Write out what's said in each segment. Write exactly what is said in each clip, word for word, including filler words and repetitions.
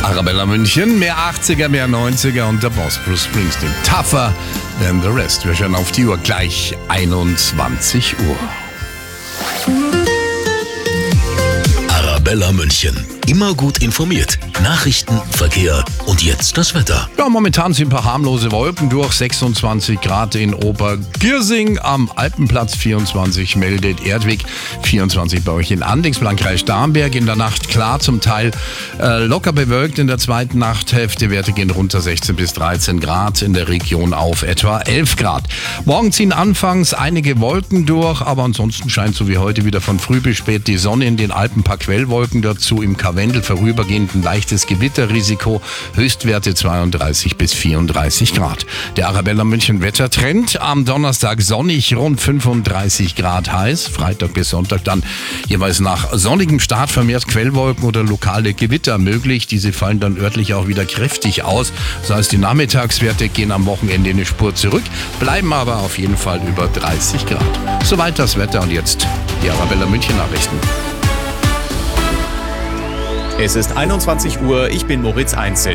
Arabella München, mehr achtziger, mehr neunziger und der Boss Bruce Springsteen. Tougher than the rest. Wir schauen auf die Uhr, gleich einundzwanzig Uhr. Arabella München. Immer gut informiert. Nachrichten, Verkehr und jetzt das Wetter. Ja, momentan sind ein paar harmlose Wolken durch. sechsundzwanzig Grad in Obergirsing. Am Alpenplatz vierundzwanzig meldet Erdwig. vierundzwanzig bei euch in Andings, Landkreis Starnberg. In der Nacht klar, zum Teil äh, locker bewölkt. In der zweiten Nachthälfte Werte gehen runter sechzehn bis dreizehn Grad. In der Region auf etwa elf Grad. Morgen ziehen anfangs einige Wolken durch, aber ansonsten scheint so wie heute wieder von früh bis spät die Sonne. In den Alpen ein paar Quellwolken dazu. Im Karwendel vorübergehend ein leichtes Gewitterrisiko. Höchstwerte zweiunddreißig bis vierunddreißig Grad. Der Arabella München Wettertrend. Am Donnerstag sonnig, rund fünfunddreißig Grad heiß. Freitag bis Sonntag dann jeweils nach sonnigem Start vermehrt Quellwolken oder lokale Gewitter möglich. Diese fallen dann örtlich auch wieder kräftig aus. Das heißt, die Nachmittagswerte gehen am Wochenende eine Spur zurück, bleiben aber auf jeden Fall über dreißig Grad. Soweit das Wetter und jetzt die Arabella München Nachrichten. Es ist einundzwanzig Uhr, ich bin Moritz Einzel.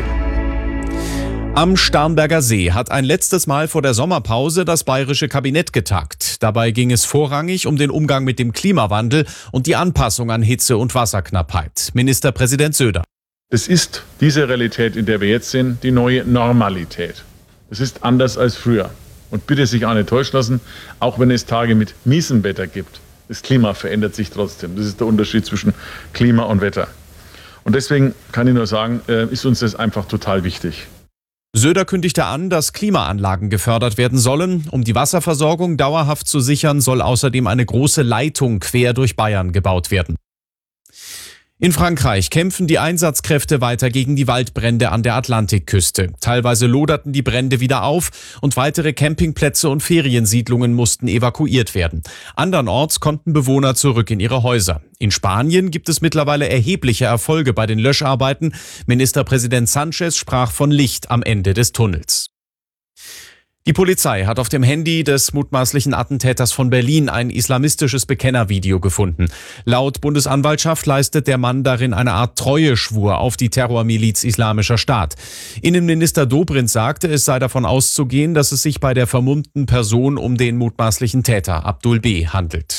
Am Starnberger See hat ein letztes Mal vor der Sommerpause das bayerische Kabinett getagt. Dabei ging es vorrangig um den Umgang mit dem Klimawandel und die Anpassung an Hitze- und Wasserknappheit. Ministerpräsident Söder. Es ist diese Realität, in der wir jetzt sind, die neue Normalität. Es ist anders als früher. Und bitte sich auch nicht täuschen lassen, auch wenn es Tage mit miesem Wetter gibt. Das Klima verändert sich trotzdem. Das ist der Unterschied zwischen Klima und Wetter. Und deswegen kann ich nur sagen, ist uns das einfach total wichtig. Söder kündigte an, dass Klimaanlagen gefördert werden sollen. Um die Wasserversorgung dauerhaft zu sichern, soll außerdem eine große Leitung quer durch Bayern gebaut werden. In Frankreich kämpfen die Einsatzkräfte weiter gegen die Waldbrände an der Atlantikküste. Teilweise loderten die Brände wieder auf und weitere Campingplätze und Feriensiedlungen mussten evakuiert werden. Andernorts konnten Bewohner zurück in ihre Häuser. In Spanien gibt es mittlerweile erhebliche Erfolge bei den Löscharbeiten. Ministerpräsident Sánchez sprach von Licht am Ende des Tunnels. Die Polizei hat auf dem Handy des mutmaßlichen Attentäters von Berlin ein islamistisches Bekennervideo gefunden. Laut Bundesanwaltschaft leistet der Mann darin eine Art Treueschwur auf die Terrormiliz Islamischer Staat. Innenminister Dobrindt sagte, es sei davon auszugehen, dass es sich bei der vermummten Person um den mutmaßlichen Täter Abdul B. handelt.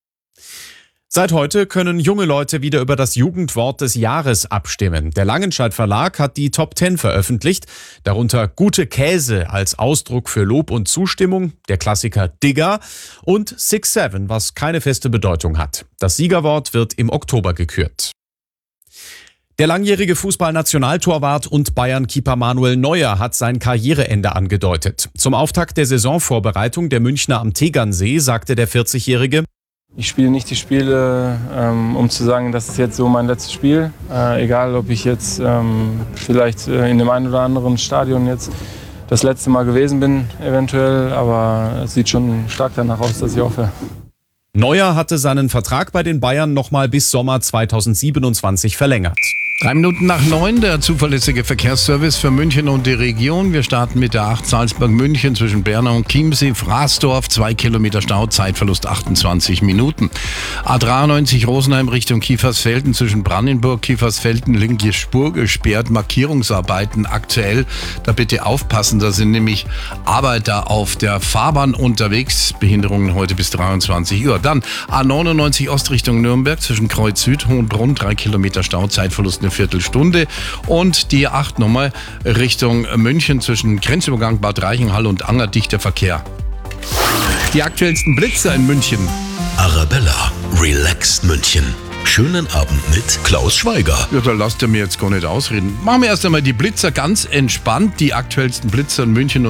Seit heute können junge Leute wieder über das Jugendwort des Jahres abstimmen. Der Langenscheidt Verlag hat die Top zehn veröffentlicht, darunter Gute Käse als Ausdruck für Lob und Zustimmung, der Klassiker Digger und Six Seven, was keine feste Bedeutung hat. Das Siegerwort wird im Oktober gekürt. Der langjährige Fußballnationaltorwart und Bayern-Keeper Manuel Neuer hat sein Karriereende angedeutet. Zum Auftakt der Saisonvorbereitung der Münchner am Tegernsee sagte der vierzigjährige: Ich spiele nicht die Spiele, ähm, um zu sagen, das ist jetzt so mein letztes Spiel. Äh, egal, ob ich jetzt ähm, vielleicht äh, in dem einen oder anderen Stadion jetzt das letzte Mal gewesen bin, eventuell. Aber es sieht schon stark danach aus, dass ich aufhöre. Neuer hatte seinen Vertrag bei den Bayern nochmal bis Sommer zweitausendsiebenundzwanzig verlängert. Drei Minuten nach neun, der zuverlässige Verkehrsservice für München und die Region. Wir starten mit der acht Salzburg-München zwischen Bernau und Chiemsee, Fraßdorf, zwei Kilometer Stau, Zeitverlust achtundzwanzig Minuten. A dreiundneunzig Rosenheim Richtung Kiefersfelden zwischen Brandenburg, Kiefersfelden, linke Spur gesperrt, Markierungsarbeiten aktuell. Da bitte aufpassen, da sind nämlich Arbeiter auf der Fahrbahn unterwegs. Behinderungen heute bis dreiundzwanzig Uhr. Dann A neunundneunzig Ost Richtung Nürnberg zwischen Kreuz Süd, Hohenbrunn, drei Kilometer Stau, Zeitverlust eine Viertelstunde. Und die acht nochmal Richtung München zwischen Grenzübergang Bad Reichenhall und Anger, dichter Verkehr. Die aktuellsten Blitzer in München. Arabella, relaxed München. Schönen Abend mit Klaus Schweiger. Ja, da lasst ihr mir jetzt gar nicht ausreden. Machen wir erst einmal die Blitzer ganz entspannt. Die aktuellsten Blitzer in München.